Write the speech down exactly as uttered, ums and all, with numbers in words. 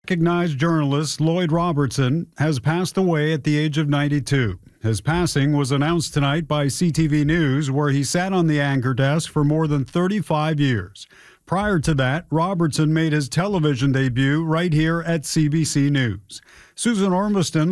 Recognized journalist Lloyd Robertson has passed away at the age of ninety-two. His passing was announced tonight by C T V News, where he sat on the anchor desk for more than thirty-five years. Prior to that, Robertson made his television debut right here at C B C News. Susan Ormiston